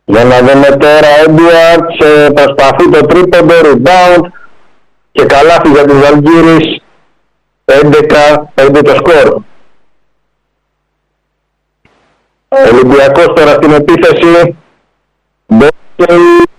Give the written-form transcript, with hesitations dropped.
Για να δούμε τώρα, Έντουαρτς προσπαθεί το τρίποντο, rebound και καλάθι για τους Ζαλγκίρις, 11-5 το σκορ. Ολυμπιακός τώρα στην επίθεση, Μπόκεϊ,